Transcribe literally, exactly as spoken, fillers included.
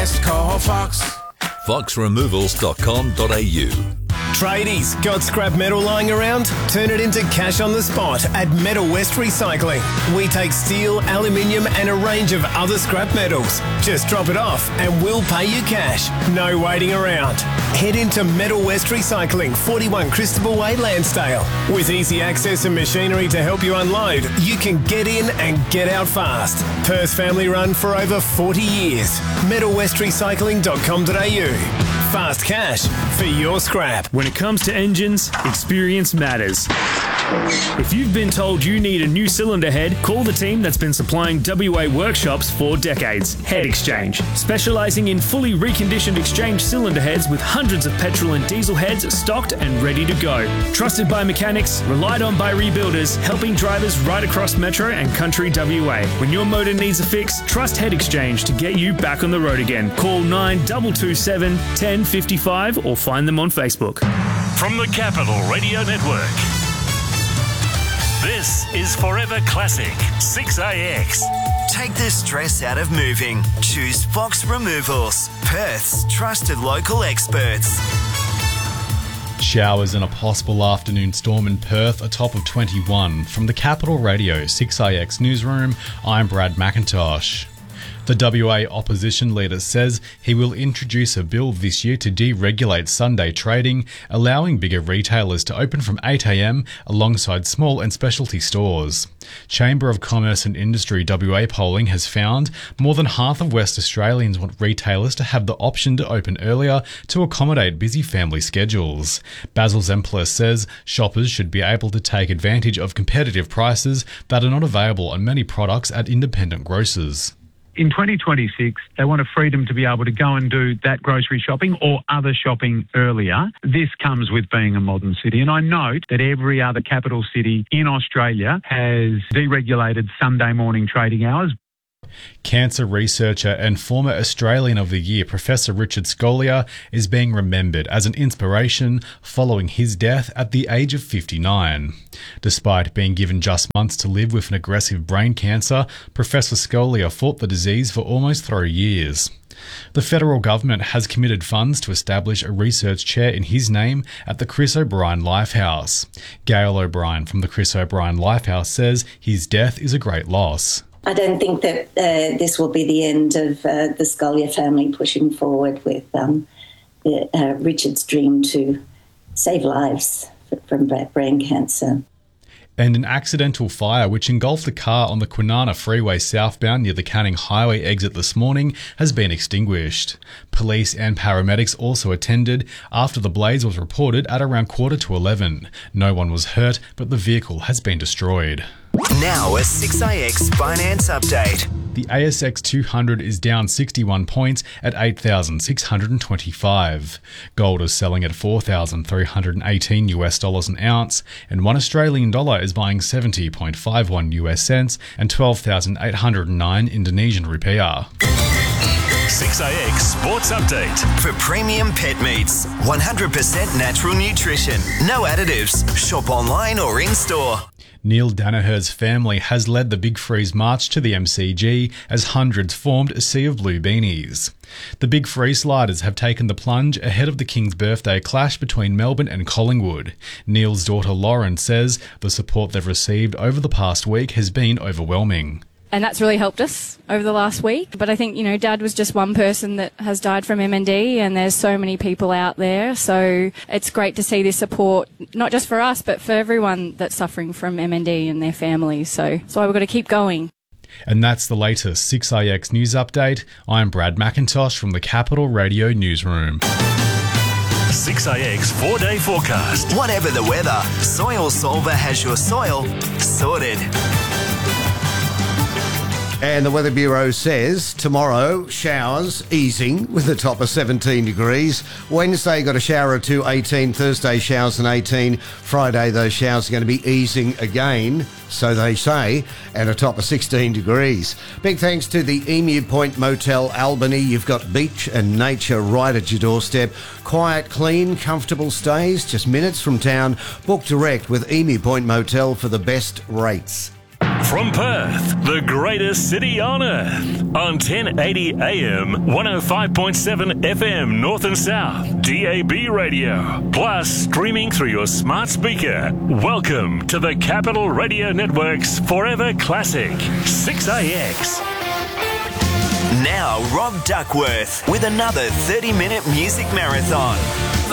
best, call Fox. fox removals dot com dot a u. Tradies, got scrap metal lying around? Turn it into cash on the spot at Metal West Recycling. We take steel, aluminium and a range of other scrap metals. Just drop it off and we'll pay you cash. No waiting around. Head into Metal West Recycling, forty-one Christabel Way, Lansdale. With easy access and machinery to help you unload, you can get in and get out fast. Perth family run for over forty years. metal west recycling dot com dot a u. Fast cash for your scrap. When it comes to engines, experience matters. If you've been told you need a new cylinder head, call the team that's been supplying W A workshops for decades, Head Exchange. Specialising in fully reconditioned exchange cylinder heads with hundreds of petrol and diesel heads stocked and ready to go. Trusted by mechanics, relied on by rebuilders, helping drivers right across Metro and Country W A. When your motor needs a fix, trust Head Exchange to get you back on the road again. Call nine two two seven, one zero five five or find them on Facebook. From the Capital Radio Network, this is Forever Classic six A X. Take the stress out of moving. Choose Fox Removals, Perth's trusted local experts. Showers and a possible afternoon storm in Perth, a top of twenty-one. From the Capital Radio six A X newsroom, I'm Brad McIntosh. The W A opposition leader says he will introduce a bill this year to deregulate Sunday trading, allowing bigger retailers to open from eight a m alongside small and specialty stores. Chamber of Commerce and Industry W A polling has found more than half of West Australians want retailers to have the option to open earlier to accommodate busy family schedules. Basil Zempler says shoppers should be able to take advantage of competitive prices that are not available on many products at independent grocers. In twenty twenty-six, they want a freedom to be able to go and do that grocery shopping or other shopping earlier. This comes with being a modern city. And I note that every other capital city in Australia has deregulated Sunday morning trading hours. Cancer researcher and former Australian of the Year Professor Richard Scolia is being remembered as an inspiration following his death at the age of fifty-nine. Despite being given just months to live with an aggressive brain cancer, Professor Scolia fought the disease for almost three years. The federal government has committed funds to establish a research chair in his name at the Chris O'Brien Lifehouse. Gail O'Brien from the Chris O'Brien Lifehouse says his death is a great loss. I don't think that uh, this will be the end of uh, the Scolia family pushing forward with um, uh, Richard's dream to save lives from brain cancer. And an accidental fire which engulfed a car on the Kwinana Freeway southbound near the Canning Highway exit this morning has been extinguished. Police and paramedics also attended after the blaze was reported at around quarter to eleven. No one was hurt, but the vehicle has been destroyed. Now a six A X finance update. The A S X two hundred is down sixty-one points at eight thousand six hundred twenty-five. Gold is selling at four thousand three hundred eighteen US dollars an ounce, and one Australian dollar is buying seventy point five one US cents and twelve thousand eight hundred nine Indonesian rupiah. six A X Sports Update. For premium pet meats, one hundred percent natural nutrition, no additives. Shop online or in-store. Neil Danaher's family has led the Big Freeze March to the M C G as hundreds formed a sea of blue beanies. The Big Freeze sliders have taken the plunge ahead of the King's birthday clash between Melbourne and Collingwood. Neil's daughter Lauren says the support they've received over the past week has been overwhelming. And that's really helped us over the last week. But I think, you know, Dad was just one person that has died from M N D, and there's so many people out there. So it's great to see this support, not just for us, but for everyone that's suffering from M N D and their families. So that's why we've got to keep going. And that's the latest six A X News Update. I'm Brad McIntosh from the Capital Radio Newsroom. six A X four-day forecast. Whatever the weather, Soil Solver has your soil sorted. And the Weather Bureau says tomorrow, showers easing with a top of seventeen degrees. Wednesday, got a shower or two, eighteen. Thursday, showers and eighteen. Friday, those showers are going to be easing again, so they say, and a top of sixteen degrees. Big thanks to the Emu Point Motel Albany. You've got beach and nature right at your doorstep. Quiet, clean, comfortable stays, just minutes from town. Book direct with Emu Point Motel for the best rates. From Perth, the greatest city on earth. On ten eighty A M, one oh five point seven F M North and South, D A B radio. Plus, streaming through your smart speaker. Welcome to the Capital Radio Network's Forever Classic, six A X. Now, Rob Duckworth with another thirty-minute music marathon.